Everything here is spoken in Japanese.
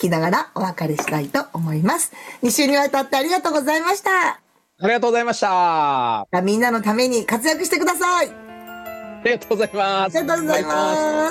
きながらお別れしたいと思います。2週にわたってありがとうございました。 ありがとうございました。 みんなのために活躍してください。 ありがとうございます。 ありがとうございます。